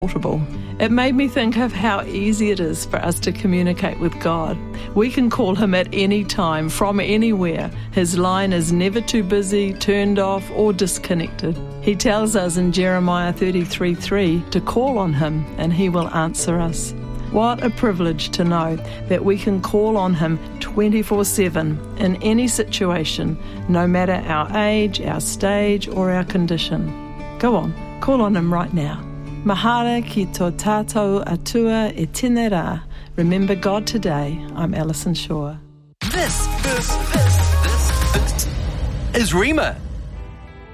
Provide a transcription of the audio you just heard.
portable. It made me think of how easy it is for us to communicate with God. We can call him at any time, from anywhere. His line is never too busy, turned off, or disconnected. He tells us in Jeremiah 33:3 to call on him and he will answer us. What a privilege to know that we can call on him 24/7 in any situation, no matter our age, our stage, or our condition. Go on, call on him right now. Mahara ki tō tātou atua e tēnei rā. Remember God today. I'm Alison Shaw. This is Rima.